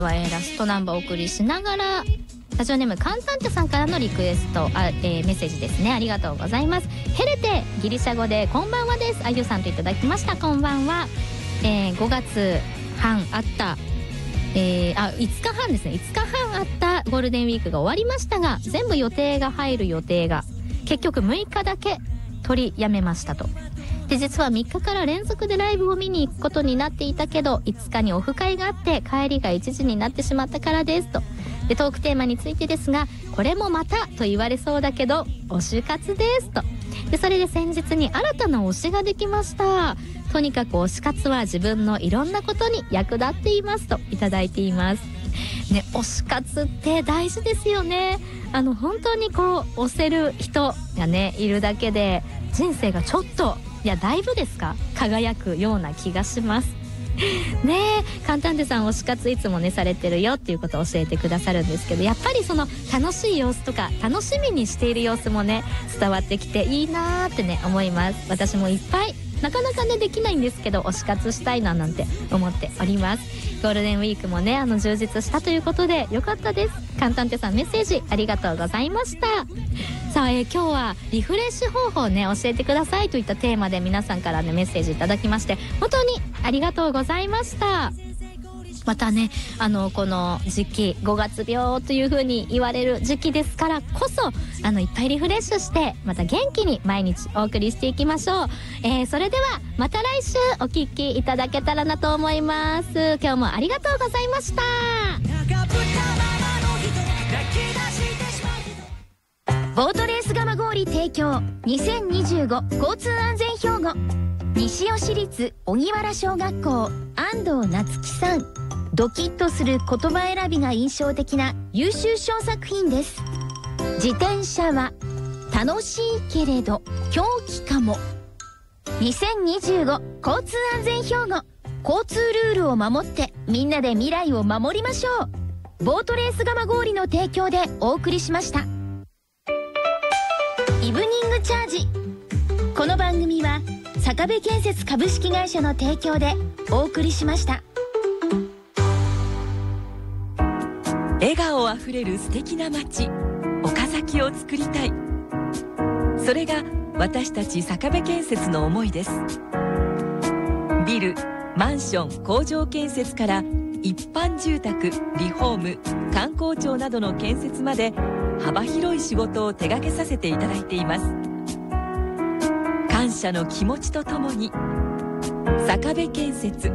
ラストナンバーお送りしながら、ラジオネームカンタンテさんからのリクエスト、メッセージですね。ありがとうございます。ヘレテ、ギリシャ語でこんばんはです。あゆさんといただきました。こんばんは。5月半あった、5日半ですね。5日半あったゴールデンウィークが終わりましたが、全部予定が入る予定が結局6日だけ取りやめましたと。で、実は3日から連続でライブを見に行くことになっていたけど、5日にオフ会があって帰りが1時になってしまったからですと。で、トークテーマについてですが、これもまたと言われそうだけど推し活ですと。で、それで先日に新たな推しができました。とにかく推し活は自分のいろんなことに役立っていますといただいていますね。推し活って大事ですよね。本当にこう推せる人がねいるだけで人生がちょっと、いやだいぶですか、輝くような気がしますね。え、カンタンテさん推し活いつもねされてるよっていうことを教えてくださるんですけど、やっぱりその楽しい様子とか楽しみにしている様子もね伝わってきていいなーってね思います。私もいっぱいなかなかねできないんですけど推し活したいななんて思っております。ゴールデンウィークもね充実したということでよかったです。カンタンテさんメッセージありがとうございました。さあ、今日はリフレッシュ方法をね教えてくださいといったテーマで皆さんからねメッセージいただきまして本当にありがとうございました。またねこの時期5月病という風に言われる時期ですからこそいっぱいリフレッシュしてまた元気に毎日お送りしていきましょう。それではまた来週お聞きいただけたらなと思います。今日もありがとうございました。 ボートレース蒲郡提供2025交通安全標語、西尾市立荻原小学校安藤夏樹さん。ドキッとする言葉選びが印象的な優秀賞作品です。自転車は楽しいけれど狂気かも。2025交通安全標語、交通ルールを守ってみんなで未来を守りましょう。ボートレース蒲郡の提供でお送りしました。イブニングチャージ。この番組は坂部建設株式会社の提供でお送りしました。 笑顔あふれる素敵な街岡崎を作りたい。それが私たち坂部建設の思いです。ビル、マンション、工場建設から一般住宅、リフォーム、観光庁などの建設まで幅広い仕事を手掛けさせていただいています。感謝の気持ちとともに坂部建設